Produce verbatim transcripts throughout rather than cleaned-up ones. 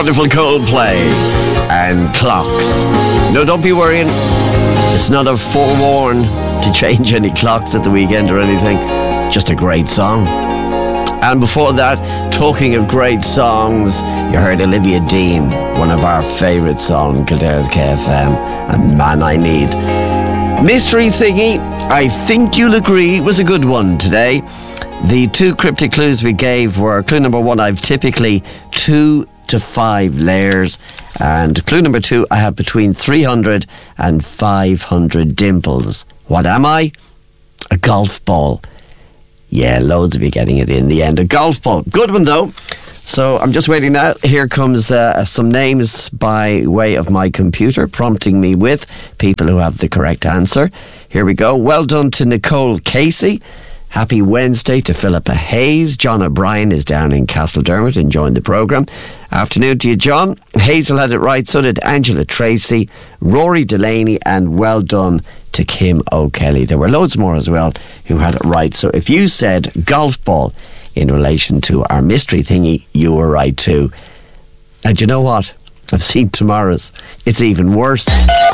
wonderful Coldplay and Clocks. No, don't be worrying. It's not a forewarn to change any clocks at the weekend or anything. Just a great song. And before that, talking of great songs, you heard Olivia Dean, one of our favourite songs, Kildare's K F M, and Man I Need. Mystery Thingy, I think you'll agree, was a good one today. The two cryptic clues we gave were, clue number one, I've typically two to five layers, and clue number two, I have between three hundred and five hundred dimples. What am I? A golf ball. Yeah, loads of you getting it in the end. A golf ball. Good one, though. So I'm just waiting now. Here comes uh, some names by way of my computer, prompting me with people who have the correct answer. Here we go. Well done to Nicole Casey. Happy Wednesday to Philippa Hayes. John O'Brien is down in Castledermot enjoying the programme. Afternoon to you, John. Hazel had it right, so did Angela Tracy, Rory Delaney, and well done to Kim O'Kelly. There were loads more as well who had it right. So if you said golf ball in relation to our mystery thingy, you were right too. And you know what? I've seen tomorrow's. It's even worse.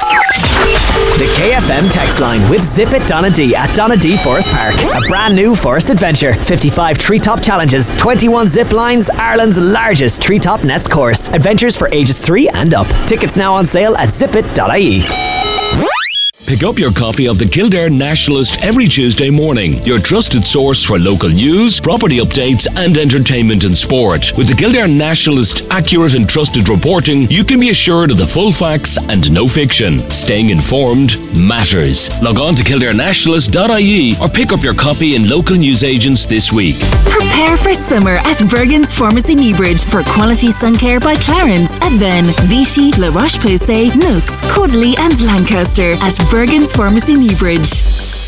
The K F M text line with Zip It Donna D at Donna D Forest Park. A brand new forest adventure. fifty-five treetop challenges, twenty-one zip lines, Ireland's largest treetop nets course. Adventures for ages three and up. Tickets now on sale at zip it dot I E. Pick up your copy of the Kildare Nationalist every Tuesday morning. Your trusted source for local news, property updates and entertainment and sport. With the Kildare Nationalist accurate and trusted reporting, you can be assured of the full facts and no fiction. Staying informed matters. Log on to kildare nationalist dot I E or pick up your copy in local newsagents this week. Prepare for summer at Bergen's Pharmacy Newbridge for quality sun care by Clarence, Aven, Vichy, La Roche-Posay, Nooks, Caudalie and Lancaster at Bergen's Pharmacy Newbridge.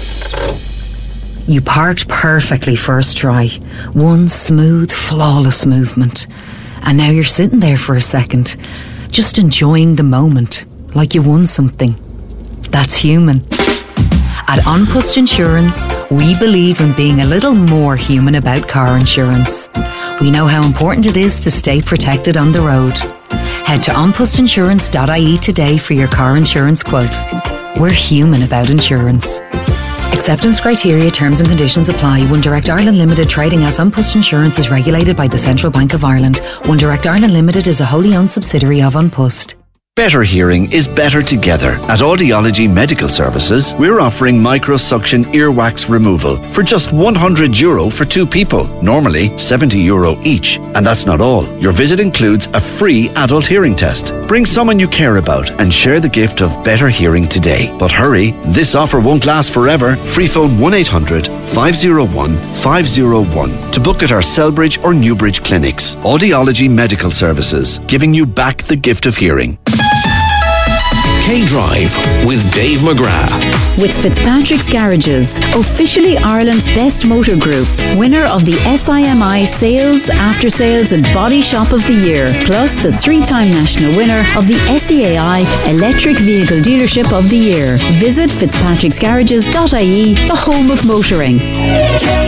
You parked perfectly first try. One smooth, flawless movement. And now you're sitting there for a second, just enjoying the moment, like you won something. That's human. At An Post Insurance, we believe in being a little more human about car insurance. We know how important it is to stay protected on the road. Head to an post insurance dot I E today for your car insurance quote. We're human about insurance. Acceptance criteria, terms and conditions apply. One Direct Ireland Limited, trading as An Post Insurance, is regulated by the Central Bank of Ireland. One Direct Ireland Limited is a wholly owned subsidiary of An Post. Better hearing is better together. At Audiology Medical Services, we're offering microsuction earwax removal for just one hundred euro for two people. Normally seventy euro each. And that's not all. Your visit includes a free adult hearing test. Bring someone you care about and share the gift of better hearing today. But hurry, this offer won't last forever. Free phone one eight hundred, five oh one, five oh one to book at our Selbridge or Newbridge clinics. Audiology Medical Services, giving you back the gift of hearing. K-Drive with Dave McGrath. With Fitzpatrick's Garages, officially Ireland's best motor group, winner of the S I M I Sales, After Sales and Body Shop of the Year, plus the three-time national winner of the S E A I Electric Vehicle Dealership of the Year. Visit fitzpatricks garages dot I E, the home of motoring.